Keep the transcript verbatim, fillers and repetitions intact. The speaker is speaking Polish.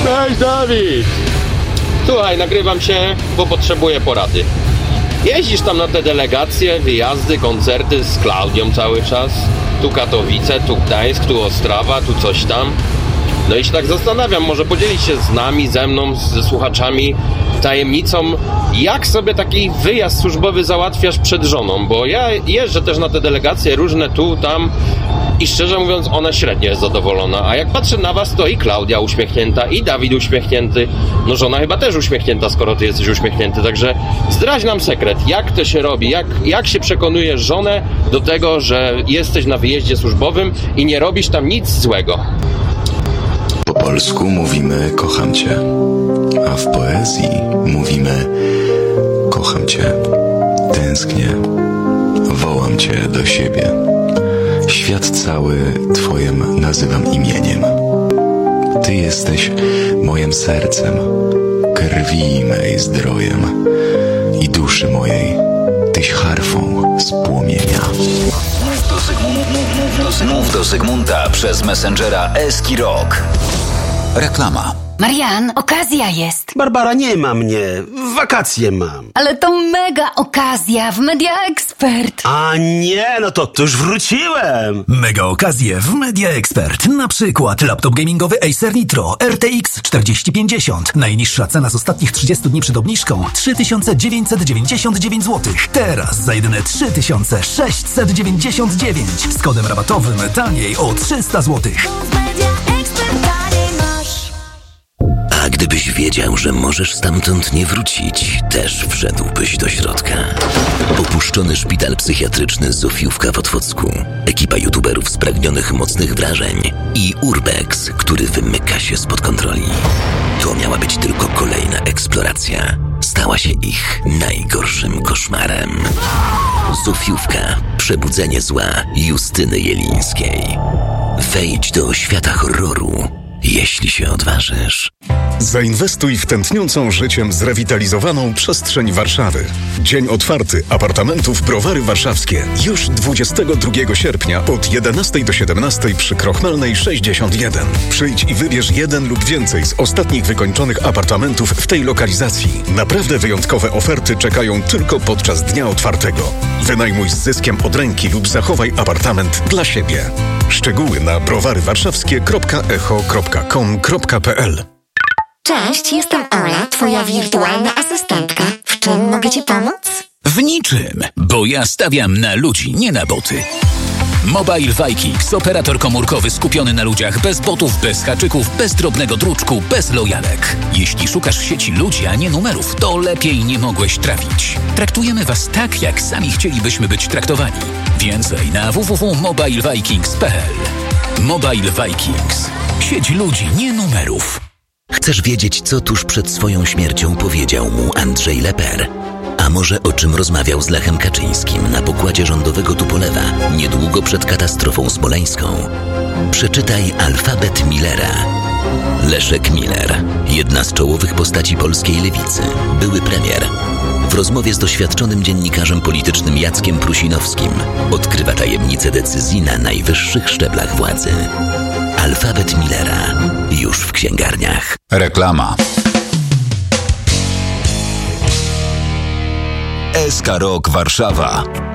Cześć, Dawid! Słuchaj, nagrywam się, bo potrzebuję porady. Jeździsz tam na te delegacje, wyjazdy, koncerty z Klaudią cały czas. Tu Katowice, tu Gdańsk, tu Ostrawa, tu coś tam. No i się tak zastanawiam, może podzielić się z nami, ze mną, ze słuchaczami tajemnicą, jak sobie taki wyjazd służbowy załatwiasz przed żoną, bo ja jeżdżę też na te delegacje różne tu, tam i szczerze mówiąc ona średnio jest zadowolona, a jak patrzę na was, to i Klaudia uśmiechnięta, i Dawid uśmiechnięty, no żona chyba też uśmiechnięta, skoro ty jesteś uśmiechnięty, także zdradź nam sekret, jak to się robi, jak, jak się przekonujesz żonę do tego, że jesteś na wyjeździe służbowym i nie robisz tam nic złego. Po polsku mówimy kocham cię, a w poezji mówimy kocham cię, tęsknię, wołam cię do siebie. Świat cały twoim nazywam imieniem. Ty jesteś moim sercem, krwi mej zdrojem i duszy mojej, tyś harfą z płomienia. Mów do, Zygmu- Mów do Zygmunta przez Messengera Eski Rock. Reklama. Marian, okazja jest. Barbara, nie ma mnie. Wakacje mam. Ale to mega okazja w Media Expert. A nie, no to, to już wróciłem. Mega okazje w Media Expert. Na przykład laptop gamingowy Acer Nitro R T X czterdzieści pięćdziesiąt. Najniższa cena z ostatnich trzydziestu dni przed obniżką trzy tysiące dziewięćset dziewięćdziesiąt dziewięć złotych. Teraz za jedyne trzy tysiące sześćset dziewięćdziesiąt dziewięć. Z kodem rabatowym taniej o trzysta złotych. A gdybyś wiedział, że możesz stamtąd nie wrócić, też wszedłbyś do środka. Opuszczony szpital psychiatryczny Zofiówka w Otwocku, ekipa youtuberów spragnionych mocnych wrażeń i Urbex, który wymyka się spod kontroli. To miała być tylko kolejna eksploracja. Stała się ich najgorszym koszmarem. Zofiówka. Przebudzenie zła Justyny Jelińskiej. Wejdź do świata horroru, jeśli się odważysz. Zainwestuj w tętniącą życiem zrewitalizowaną przestrzeń Warszawy. Dzień otwarty apartamentów Browary Warszawskie. Już dwudziestego drugiego sierpnia od jedenastej do siedemnastej przy Krochmalnej sześćdziesiąt jeden. Przyjdź i wybierz jeden lub więcej z ostatnich wykończonych apartamentów w tej lokalizacji. Naprawdę wyjątkowe oferty czekają tylko podczas dnia otwartego. Wynajmuj z zyskiem od ręki lub zachowaj apartament dla siebie. Szczegóły na browarywarszawskie kropka echo kropka com kropka p l. Cześć, jestem Ola, twoja wirtualna asystentka. W czym mogę ci pomóc? W niczym, bo ja stawiam na ludzi, nie na boty. Mobile Vikings, operator komórkowy skupiony na ludziach, bez botów, bez haczyków, bez drobnego druczku, bez lojalek. Jeśli szukasz w sieci ludzi, a nie numerów, to lepiej nie mogłeś trafić. Traktujemy was tak, jak sami chcielibyśmy być traktowani. Więcej na w w w kropka mobile vikings kropka p l. Mobile Vikings. Sieć ludzi, nie numerów. Chcesz wiedzieć, co tuż przed swoją śmiercią powiedział mu Andrzej Leper? A może o czym rozmawiał z Lechem Kaczyńskim na pokładzie rządowego Tupolewa niedługo przed katastrofą smoleńską? Przeczytaj Alfabet Millera. Leszek Miller, jedna z czołowych postaci polskiej lewicy, były premier. W rozmowie z doświadczonym dziennikarzem politycznym Jackiem Prusinowskim odkrywa tajemnice decyzji na najwyższych szczeblach władzy. Alfabet Millera. Już w księgarniach. Reklama. S K Rock Warszawa.